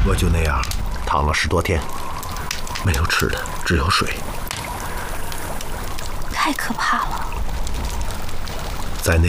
我就那样躺了10多天，没有吃的，只有水。 太可怕了。